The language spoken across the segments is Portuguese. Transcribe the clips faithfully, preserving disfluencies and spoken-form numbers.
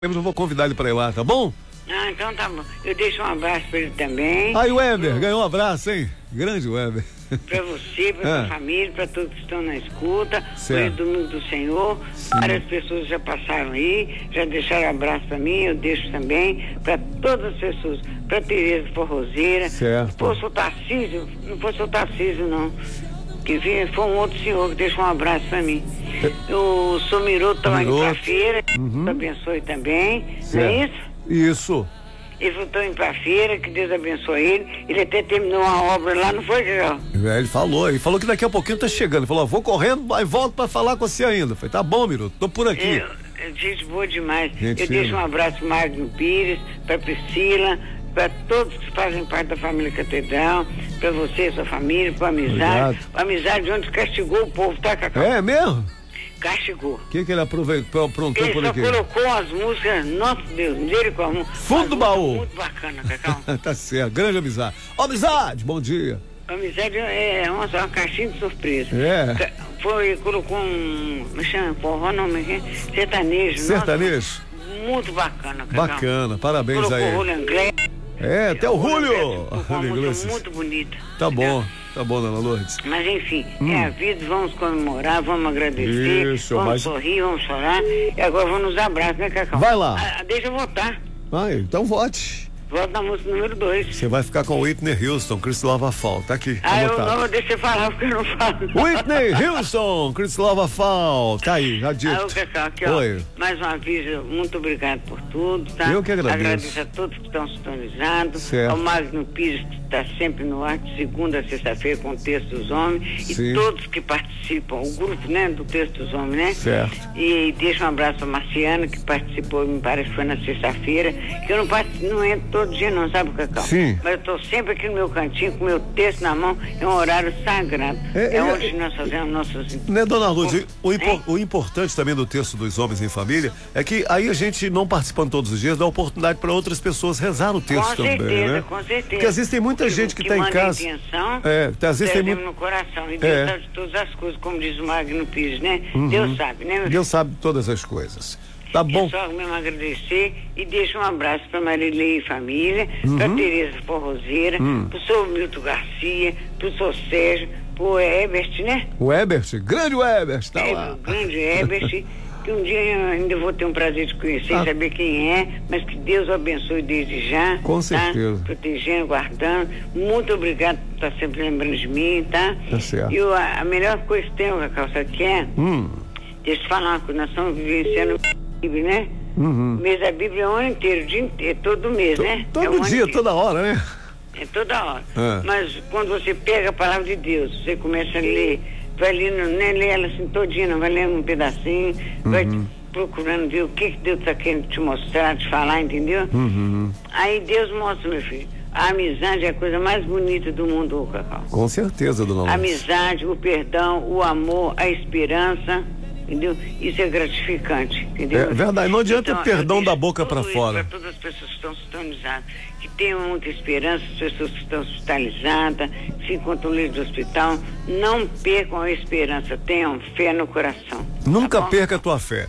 Eu vou convidar ele para ir lá, tá bom? Ah, então tá bom. Eu deixo um abraço pra ele também. Aí o Weber, ganhou um abraço, hein? Grande Weber. Pra você, pra ah. sua família, pra todos que estão na escuta. Certo. Foi o Domingo do Senhor. Sim. Várias pessoas já passaram aí, já deixaram abraço pra mim, eu deixo também. Pra todas as pessoas. Pra Tereza Forrozeira. Certo. Pô, sou Tarcísio, não foi o Tarcísio, não. Que foi um outro senhor que deixou um abraço pra mim. O Somiroto estava indo pra feira, uhum. Deus abençoe também, certo. Não é isso? Isso. Ele voltou indo pra feira, que Deus abençoe ele. Ele até terminou uma obra lá, não foi, Geraldo? É, ele falou, ele falou que daqui a pouquinho tá chegando. Ele falou, vou correndo, mas volto pra falar com você ainda. Eu falei, tá bom, Miroto, tô por aqui. Eu, gente boa demais. Gente eu fina. deixo um abraço pro Magno Pires, pra Priscila, para todos que fazem parte da família Catedral, para você, sua família, para amizade, pra amizade onde castigou o povo, tá, Cacau? É mesmo? Castigou. O que que ele aproveitou, aprontou ele por aqui? Ele só colocou as músicas, nosso Deus, dele com a mão. Fundo do baú. Muito bacana, Cacau. Tá certo, grande amizade. Ó, amizade, bom dia. Amizade é uma, uma caixinha de surpresa. É. Foi, colocou um, me chama, porra, não, me chama, sertanejo. Sertanejo? Nossa, muito bacana, Cacau. Bacana, parabéns colocou aí. Colocou o inglês. É, até o Julio. Uma música muito bonita. Tá bom, tá bom, Dona Lourdes. Mas enfim, hum. é a vida, vamos comemorar, vamos agradecer, Isso, vamos mas... sorrir, vamos chorar. E agora vamos nos abraçar, né, Cacau? Vai lá. Ah, deixa eu votar. Vai, então vote. Voto na música número dois. Você vai ficar com Whitney Houston, Chris Lava Fall. Tá aqui. Tá ah, anotado. eu não, deixa eu falar porque eu não falo. Whitney Houston, Chris Lava Fall. Tá aí, já dito. Ah, o Cacau, aqui, ó. Oi. Mais uma vez, muito obrigado por tudo, tá? Eu que agradeço. Agradeço a todos que estão sintonizados. Certo. Ao Magno Pires, que está sempre no ar, de segunda a sexta-feira, com o Texto dos Homens. Sim. E todos que participam, o grupo, né, do Texto dos Homens, né? Certo. E deixa um abraço a Marciana, que participou, me parece que foi na sexta-feira, que eu não participo, não entro todo dia, não, sabe, Cacau? Sim. Mas eu estou sempre aqui no meu cantinho, com o meu texto na mão, é um horário sagrado. É, É, é onde é, nós fazemos nossos... Né, Dona Lourdes, o, impor, é? o importante também do Texto dos Homens em Família é que aí a gente, não participando todos os dias, dá oportunidade para outras pessoas rezar o texto com também, certeza, né? Com certeza, Porque às vezes tem muita Porque gente que o está em casa. Intenção, é, às vezes tem muito... no coração. E Deus É. sabe de todas as coisas, como diz o Magno Pires, né? Uhum. Deus sabe, né? Deus sabe de todas as coisas. Tá bom. É só mesmo agradecer e deixo um abraço para Marilei e família, Uhum. para Tereza Forrozeira, Uhum. para o senhor Milton Garcia, para o senhor Sérgio, para o Ebert, né? O Ebert, grande Ebert, tá é, lá. O grande Ebert, que um dia eu ainda vou ter um prazer de conhecer Ah. e saber quem é, mas que Deus o abençoe desde já. Com certeza. Tá? Protegendo, guardando. Muito obrigado por estar sempre lembrando de mim, tá? Tá certo. E o, a, a melhor coisa que tem, Cacau, sabe o que é? Hum. Deixa eu te falar uma coisa, nós estamos vivenciando a Bíblia, né? Uhum. O mês da Bíblia é o ano inteiro, o dia inteiro, todo mês, T- né? Todo é o ano dia, inteiro. toda hora, né? É toda hora. É. Mas quando você pega a palavra de Deus, você começa a ler, vai lendo, nem ler ela assim todinha, não, vai lendo um pedacinho, Uhum. vai procurando ver o que, que Deus está querendo te mostrar, te falar, entendeu? Uhum. Aí Deus mostra, meu filho. A amizade é a coisa mais bonita do mundo, Cacau. Com certeza, Dona A Lourdes. amizade, o perdão, o amor, a esperança, entendeu? Isso é gratificante, entendeu? É verdade, não adianta Então, perdão eu da deixo boca tudo pra isso fora. Para todas as pessoas que estão sintonizadas, que tenham muita esperança, as pessoas que estão hospitalizadas, que se encontram livres do hospital, não percam a esperança, tenham fé no coração. Nunca tá bom? perca a tua fé.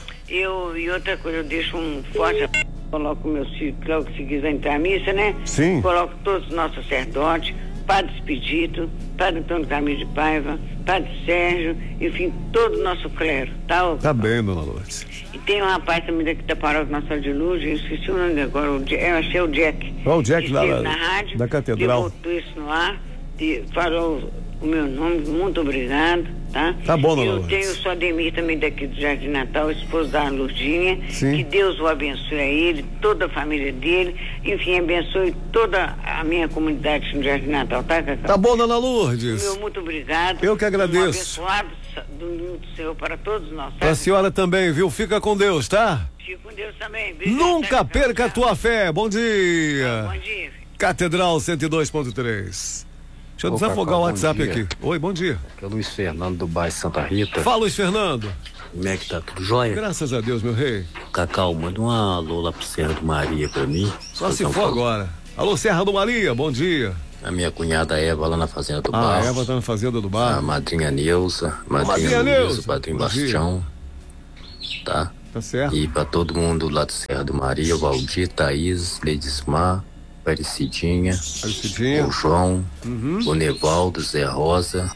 Eu, e outra coisa, eu deixo um forte coloco meus filhos, logo que seguir vai entrar à missa, né? Sim. Coloco todos os nossos sacerdotes, Padre Expedito, Padre Antônio Camilo de Paiva, Padre Sérgio, enfim, todo o nosso clero, tá? ô, Tá Cacau? bem, Dona Lourdes. E tem um rapaz também daqui da paróquia Nossa Senhora de Luz, eu esqueci o nome agora, o Jack, eu achei o Jack. Ó, o Jack que lá esteve da- na rádio, da catedral. botou isso no ar, e falou o meu nome, muito obrigado, tá? Tá bom, dona Eu Lourdes. tenho o seu Ademir também daqui do Jardim Natal, esposo da Lourdinha. Sim. Que Deus o abençoe a ele, toda a família dele, enfim, abençoe toda a minha comunidade no Jardim Natal, tá, Cacau? Tá bom, Dona Lourdes. Meu muito obrigado. Eu que agradeço. Um abençoado domingo do Senhor para todos nós, tá? Pra senhora também, viu? Fica com Deus, tá? Fique com Deus também. Obrigado, Nunca tá, perca a Cacau? tua fé. Bom dia. Bom dia. Catedral cento e dois ponto três. Deixa eu Ô, desafogar Cacau, o bom WhatsApp dia. aqui. Oi, bom dia. Aqui é o Luiz Fernando do bairro Santa Rita. Fala, Luiz Fernando. Como é que tá? Tudo jóia? Graças a Deus, meu rei. Cacau, manda uma alô lá pro Serra do Maria pra mim. Só se Então, for agora. Alô, Serra do Maria, bom dia. A minha cunhada Eva lá na Fazenda do Ah, a Barro. Eva tá na fazenda do A bar. madrinha Neuza, madrinha madrinha Neuza. Luísa, o padrinho Bom dia. Bastião. Tá? Tá certo. E para todo mundo lá do Serra do Maria, o Valdir, Thaís, Ledismar, Aparecidinha, Aparecidinha, o João, uhum. o Nevaldo, Zé Rosa,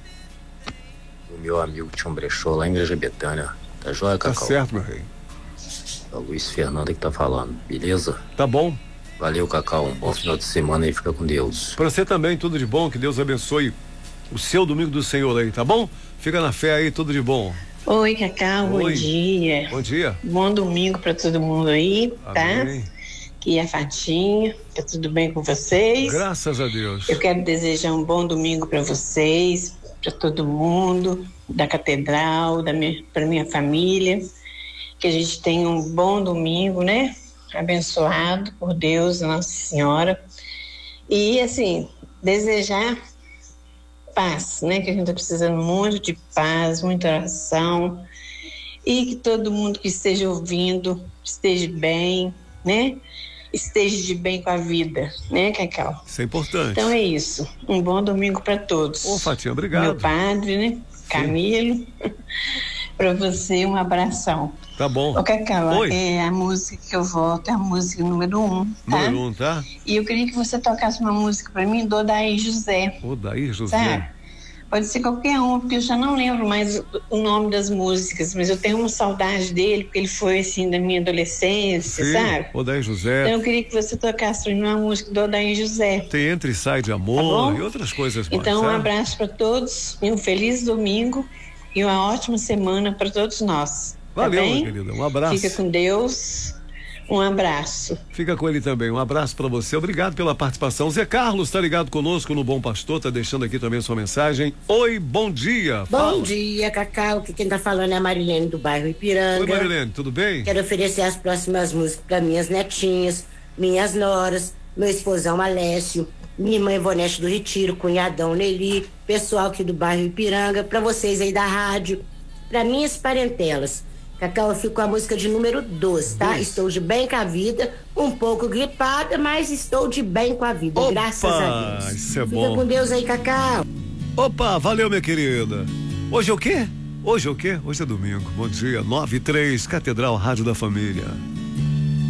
o meu amigo que tinha um brechó lá em Igreja Betânia. Tá joia, Cacau? Tá certo, meu rei. É o Luiz Fernando que tá falando, beleza? Tá bom. Valeu, Cacau, um bom final de semana e fica com Deus. Pra você também, tudo de bom, que Deus abençoe o seu domingo do Senhor aí, tá bom? Fica na fé aí, tudo de bom. Oi, Cacau, Oi. bom dia. Bom dia. Bom domingo pra todo mundo aí, Amém. tá? Aqui é a Fatinha, tá tudo bem com vocês? Graças a Deus. Eu quero desejar um bom domingo pra vocês, pra todo mundo, da Catedral, da minha, pra minha família, que a gente tenha um bom domingo, né? Abençoado por Deus, Nossa Senhora. E, assim, desejar paz, né? Que a gente tá precisando muito de paz, muita oração. E que todo mundo que esteja ouvindo esteja bem, né? Esteja de bem com a vida, né, Cacau? Isso é importante. Então é isso. Um bom domingo para todos. Ô, Fatinha, obrigado. Meu padre, né? Camilo. Para você, um abração. Tá bom. Ô, Cacau, Oi. é a música que eu volto é a música número um, tá? Número um, tá? E eu queria que você tocasse uma música para mim do Odair José. Odair José. Sabe? Pode ser qualquer um, porque eu já não lembro mais o nome das músicas, mas eu tenho uma saudade dele, porque ele foi, assim, da minha adolescência, Sim, sabe? Odair José. Então eu queria que você tocasse pra mim uma música do Odair José. Tem Entra e Sai de Tá Amor bom? e outras coisas mais. Então um tá? abraço para todos e um feliz domingo e uma ótima semana para todos nós. Valeu, tá bem? minha querida. Um abraço. Fica com Deus. Um abraço. Fica com ele também. Um abraço pra você. Obrigado pela participação. Zé Carlos tá ligado conosco no Bom Pastor, tá deixando aqui também sua mensagem. Oi, bom dia. Bom Fala. dia, Cacau. Que quem tá falando é a Marilene do bairro Ipiranga. Oi, Marilene, tudo bem? Quero oferecer as próximas músicas para minhas netinhas, minhas noras, meu esposão Alessio, minha irmã Ivonete do Retiro, cunhadão Nelly, pessoal aqui do bairro Ipiranga, para vocês aí da rádio, para minhas parentelas. Cacau, eu fico com a música de número doze, tá? Dois. Estou de bem com a vida, um pouco gripada, mas estou de bem com a vida, Opa, graças a Deus. isso é Fica bom. com Deus aí, Cacau. Opa, valeu, minha querida. Hoje é o quê? Hoje é o quê? Hoje é domingo. Bom dia. nove e três, Catedral Rádio da Família.